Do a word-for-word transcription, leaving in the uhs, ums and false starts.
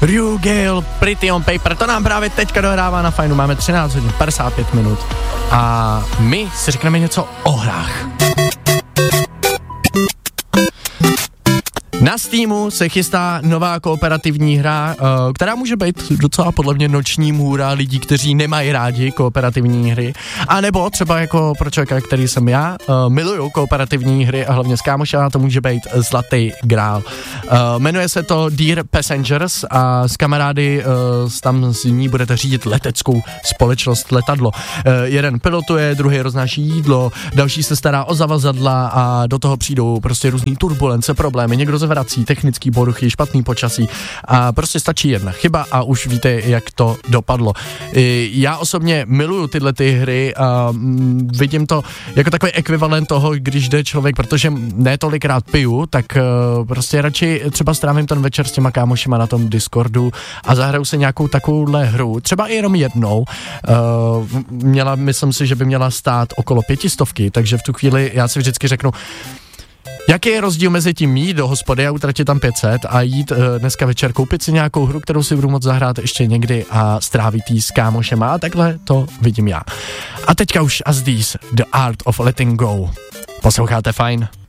Ryu Gale, Pretty on Paper, to nám právě teďka dohrává na Fajnu, máme třináct hodin, padesát pět minut a my si řekneme něco o hrách. Na Steamu se chystá nová kooperativní hra, která může být docela podle mě noční můra lidí, kteří nemají rádi kooperativní hry, a nebo třeba jako pro člověka, který jsem já, miluju kooperativní hry a hlavně s kámošema to může být zlatý grál. Jmenuje se to Dear Passengers a s kamarády tam z ní budete řídit leteckou společnost letadlo. Jeden pilotuje, druhý roznáší jídlo, další se stará o zavazadla a do toho přijdou prostě různý turbulence, problémy, někdo se vrací, technický poruchy, špatný počasí a prostě stačí jedna chyba a už víte, jak to dopadlo. Já osobně miluju tyhle ty hry a vidím to jako takový ekvivalent toho, když jde člověk, protože ne tolikrát piju, tak prostě radši třeba strávím ten večer s těma kámošima na tom Discordu a zahraju se nějakou takovouhle hru, třeba i jenom jednou. Měla, myslím si, že by měla stát okolo pětistovky, takže v tu chvíli já si vždycky řeknu, jaký je rozdíl mezi tím jít do hospody a utratit tam pět set a jít uh, dneska večer koupit si nějakou hru, kterou si budu moct zahrát ještě někdy a strávit jí s kámošema a takhle to vidím já. A teďka už as these, The Art of Letting Go. Posloucháte Fajn?